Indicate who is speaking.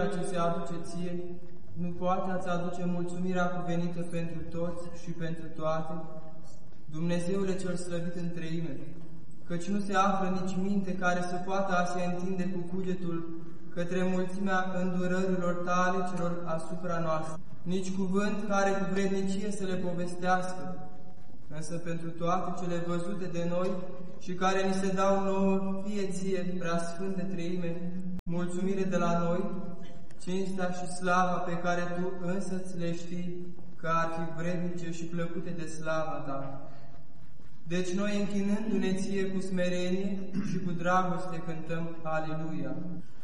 Speaker 1: ce se aduce ție, nu poate a-ți aduce mulțumirea cuvenită pentru toți și pentru toate, Dumnezeule cel slăvit în treime, căci nu se află nici minte care să poată a se întinde cu cugetul către mulțimea îndurărilor tale celor asupra noastră, nici cuvânt care cu vrednicie să le povestească, însă pentru toate cele văzute de noi și care ni se dau nouă, fie ție, preasfânte treime, mulțumire de la noi, cinstea și slava pe care tu însăți le știi că ar fi vrednice și plăcute de slava ta. Deci noi, închinându-ne ție cu smerenie și cu dragoste, cântăm Aleluia.